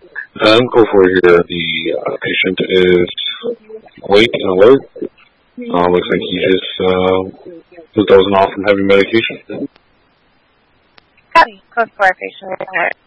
Go for it here. The patient is awake and alert. Looks like he just was dozing off from heavy medication. Copy. Code 4, patient alert.